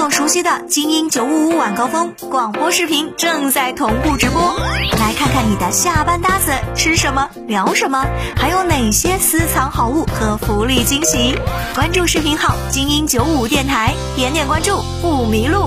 总熟悉的精英955晚高峰广播视频正在同步直播，来看看你的下班搭子吃什么聊什么，还有哪些私藏好物和福利惊喜。关注视频号精英955电台，点点关注不迷路。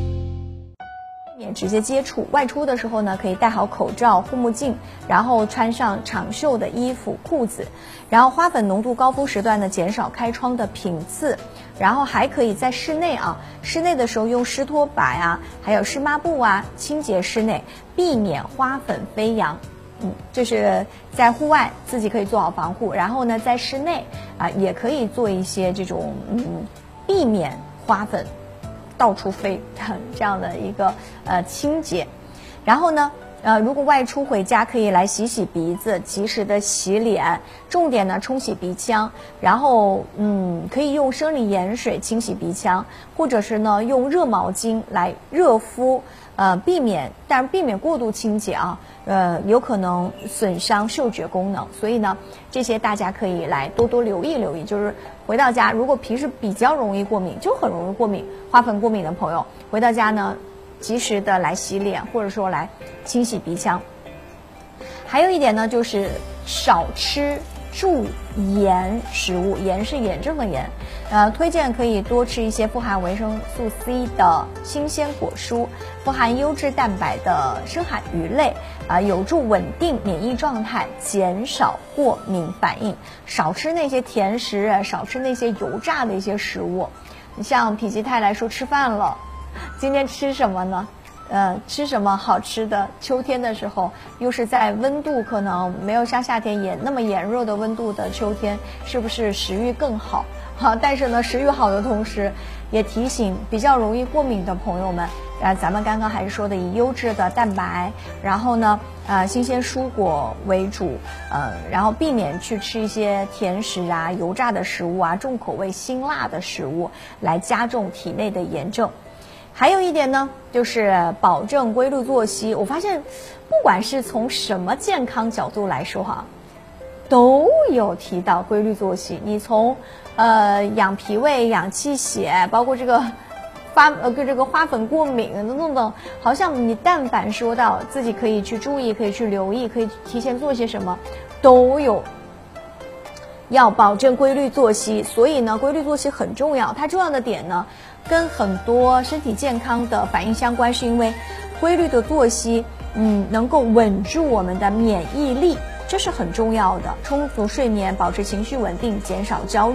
直接接触，外出的时候呢，可以戴好口罩、护目镜，然后穿上长袖的衣服、裤子，然后花粉浓度高峰时段呢，减少开窗的频次，然后还可以在室内室内的时候用湿拖把还有湿抹布清洁室内，避免花粉飞扬。这是在户外自己可以做好防护，然后呢，在室内也可以做一些这种避免花粉到处飞这样的一个清洁。然后呢如果外出回家，可以来洗洗鼻子，及时的洗脸，重点呢冲洗鼻腔，然后可以用生理盐水清洗鼻腔，或者是呢用热毛巾来热敷，避免过度清洁有可能损伤嗅觉功能，所以呢这些大家可以来多多留意。就是回到家，如果平时比较容易过敏，就很容易过敏，花粉过敏的朋友，回到家呢及时的来洗脸，或者说来清洗鼻腔。还有一点呢，就是少吃助盐食物，盐是炎症的盐，推荐可以多吃一些富含维生素 C 的新鲜果蔬，富含优质蛋白的深海鱼类，有助稳定免疫状态，减少过敏反应。少吃那些甜食，少吃那些油炸的一些食物。你像否极泰来说，吃饭了，今天吃什么呢？吃什么好吃的？秋天的时候，又是在温度可能没有像夏天那么炎热的温度的秋天，是不是食欲更好？但是呢，食欲好的同时，也提醒比较容易过敏的朋友们，咱们刚刚还是说的以优质的蛋白，然后呢，新鲜蔬果为主，然后避免去吃一些甜食油炸的食物重口味辛辣的食物，来加重体内的炎症。还有一点呢，就是保证规律作息。我发现不管是从什么健康角度来说都有提到规律作息。你从养脾胃、养气血，包括这个花粉过敏等等，好像你但凡说到自己可以去注意、可以去留意、可以提前做些什么，都有要保证规律作息。所以呢，规律作息很重要。它重要的点呢，跟很多身体健康的反应相关，是因为规律的作息能够稳住我们的免疫力，这是很重要的。充足睡眠，保持情绪稳定，减少焦虑。